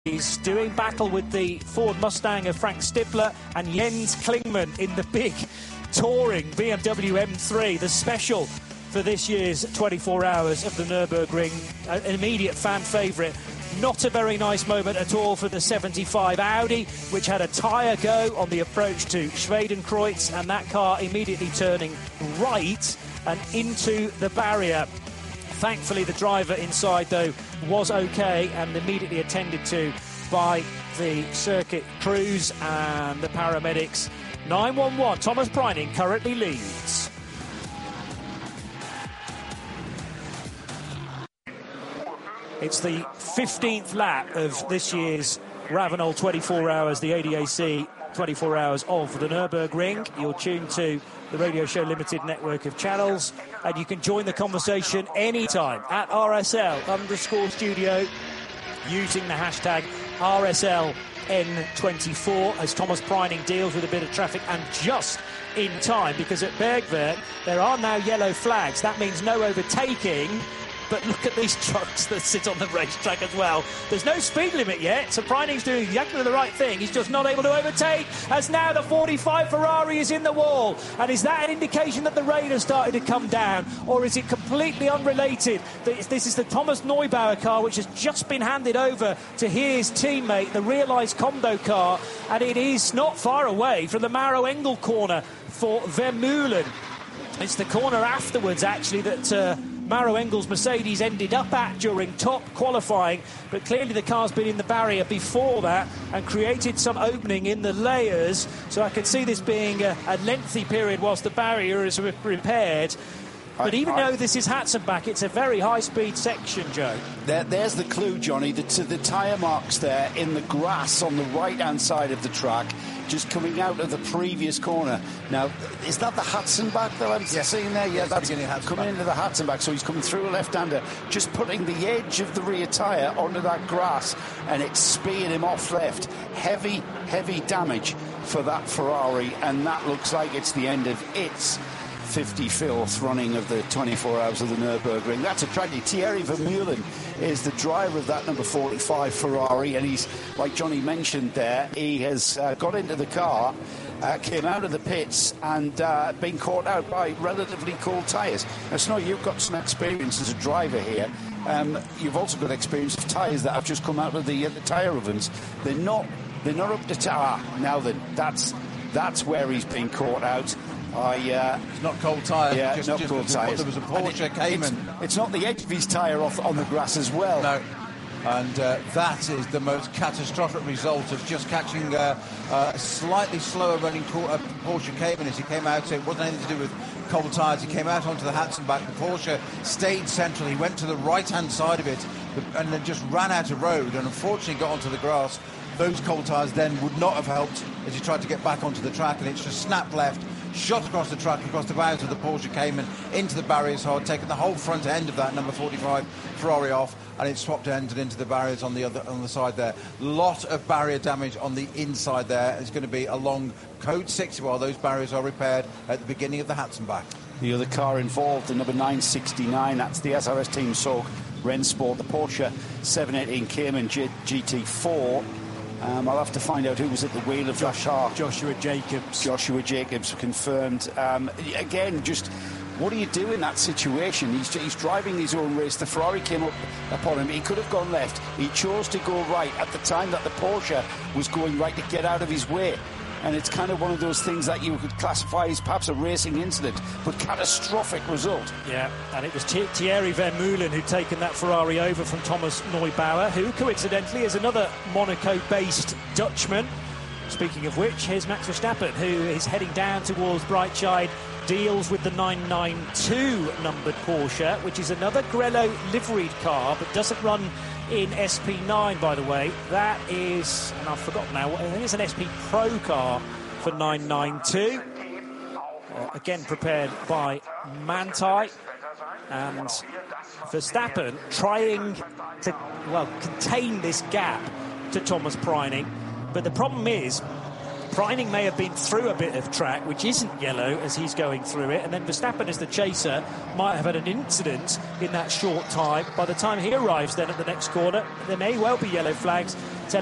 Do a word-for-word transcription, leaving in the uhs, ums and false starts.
He's doing battle with the Ford Mustang of Frank Stibler and Jens Klingmann in the big touring B M W M three, the special for this year's twenty-four hours of the Nürburgring, an immediate fan favourite. Not a very nice moment at all for the seventy-five Audi, which had a tyre go on the approach to Schwedenkreuz, and that car immediately turning right and into the barrier. Thankfully, the driver inside, though, was OK and immediately attended to by the circuit crews and the paramedics. nine one one, Thomas Preining currently leads. It's the fifteenth lap of this year's Ravenel twenty-four hours, the A D A C twenty-four hours of the Nürburgring. You're tuned to the Radio Show Limited network of channels, and you can join the conversation anytime at R S L underscore studio using the hashtag R S L N twenty-four as Thomas Preining deals with a bit of traffic, and just in time, because at Bergwerk there are now yellow flags. That means no overtaking. But look at these trucks that sit on the racetrack as well. There's no speed limit yet, so Preining's doing exactly the right thing. He's just not able to overtake, as now the forty-five Ferrari is in the wall. And is that an indication that the rain has started to come down, or is it completely unrelated? This is the Thomas Neubauer car, which has just been handed over to his teammate, the Realized Kondo car, and it is not far away from the Maro Engel corner for Vermeulen. It's the corner afterwards, actually, that Uh, Maro Engel's Mercedes ended up at during top qualifying, but clearly the car's been in the barrier before that and created some opening in the layers, so I can see this being a, a lengthy period whilst the barrier is re repaired. But even I, I, though this is Hatzenbach, it's a very high-speed section, Joe. There, there's the clue, Johnny, the, to the tyre marks there in the grass on the right-hand side of the track, just coming out of the previous corner. Now, is that the Hatzenbach that I'm yes. seeing there? Yeah, that's coming into the Hatzenbach, so he's coming through a left-hander, just putting the edge of the rear tyre onto that grass, and it's speeding him off left. Heavy, heavy damage for that Ferrari, and that looks like it's the end of its fifty-fifth running of the twenty-four hours of the Nürburgring. That's a tragedy. Thierry Vermeulen is the driver of that number forty-five Ferrari, and he's, like Johnny mentioned there, he has uh, got into the car, uh, came out of the pits and uh, been caught out by relatively cold tyres. Now, Snow, you've got some experience as a driver here. Um, you've also got experience of tyres that have just come out of the, uh, the tyre ovens. They're not, they're not up to tar. Now then, that's that's where he's been caught out. I, uh, it's not cold tyres. Yeah, just, not just cold tyres. There was a Porsche it, Cayman. It's, it's not the edge of his tyre off on the grass as well. No. And uh, that is the most catastrophic result of just catching uh, uh, a slightly slower running uh, Porsche Cayman as he came out. So it wasn't anything to do with cold tyres. He came out onto the Hatzenbach. The Porsche stayed central. He went to the right-hand side of it and then just ran out of road and unfortunately got onto the grass. Those cold tyres then would not have helped as he tried to get back onto the track, and it's just snapped left, shot across the track, across the bows of the Porsche Cayman, into the barriers hard, taken the whole front end of that number forty-five Ferrari off, and it swapped ended into the barriers on the other on the side there. Lot of barrier damage on the inside there. It's going to be along code sixty while those barriers are repaired at the beginning of the Hatzenbach. The other car involved, the number nine sixty-nine, that's the S R S Team Sorg Rennsport, the Porsche seven eighteen Cayman G T four. Um, I'll have to find out who was at the wheel of Josh, that car. Joshua Jacobs. Joshua Jacobs, confirmed. Um, again, just what do you do in that situation? He's, he's driving his own race. The Ferrari came up upon him. He could have gone left. He chose to go right at the time that the Porsche was going right to get out of his way. And it's kind of one of those things that you could classify as perhaps a racing incident, but catastrophic result. Yeah, and it was Thierry Vermeulen who'd taken that Ferrari over from Thomas Neubauer, who coincidentally is another Monaco-based Dutchman. Speaking of which, here's Max Verstappen, who is heading down towards Breitscheid, deals with the nine ninety-two numbered Porsche, which is another Grello liveried car, but doesn't run in S P nine, by the way. That is, and I've forgotten now, I think it's an S P Pro car for nine ninety-two. Uh, again, prepared by Manthey. And Verstappen trying to, well, contain this gap to Thomas Preining. But the problem is, Preining may have been through a bit of track, which isn't yellow as he's going through it, and then Verstappen, as the chaser, might have had an incident in that short time. By the time he arrives then at the next corner, there may well be yellow flags,